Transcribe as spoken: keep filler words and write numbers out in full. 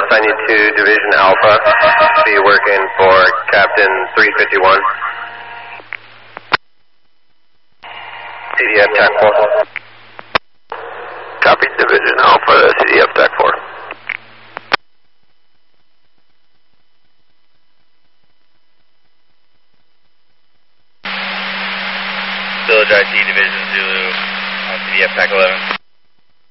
assign you to Division Alpha. Be working for Captain three fifty-one. C D F TAC four. Copy Division Alpha, C D F TAC four. Village I C, Division Zulu, on C D F TAC eleven.